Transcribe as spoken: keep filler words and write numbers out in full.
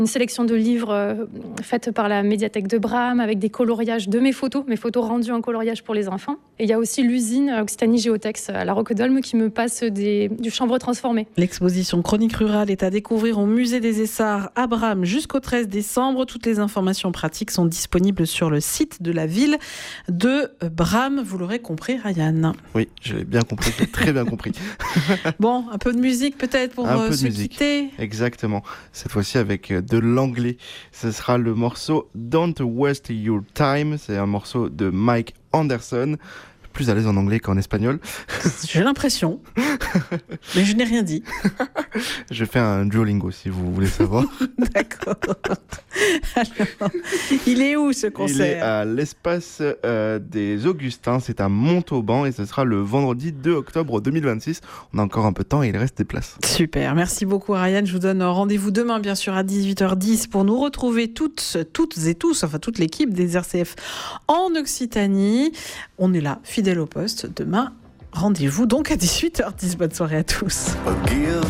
Une sélection de livres euh, faite par la médiathèque de Bram avec des coloriages de mes photos, mes photos rendues en coloriage pour les enfants. Et il y a aussi l'usine Occitanie Géotex à la Roque d'Olme qui me passe des, du chanvre transformé. L'exposition Chronique Rurale est à découvrir au musée des Essarts à Bram jusqu'au treize décembre. Toutes les informations pratiques sont disponibles sur le site de la ville de Bram. Vous l'aurez compris, Ryan. Oui, je l'ai bien compris, je l'ai très bien compris. Bon, un peu de musique peut-être pour un peu se de musique. quitter. Exactement. Cette fois-ci avec de l'anglais. Ce sera le morceau Don't Waste Your Time. C'est un morceau de Mike Anderson. Plus à l'aise en anglais qu'en espagnol. J'ai l'impression. Mais je n'ai rien dit. Je fais un Duolingo si vous voulez savoir. D'accord. Alors, il est où ce concert ? Il est à l'espace euh, des Augustins. C'est à Montauban et ce sera le vendredi deux octobre deux mille vingt-six. On a encore un peu de temps et il reste des places. Super. Merci beaucoup, Ryan. Je vous donne rendez-vous demain, bien sûr, à dix-huit heures dix pour nous retrouver toutes, toutes et tous, enfin toute l'équipe des R C F en Occitanie. On est là, fidèle au poste. Demain, rendez-vous donc à dix-huit heures dix. Bonne soirée à tous.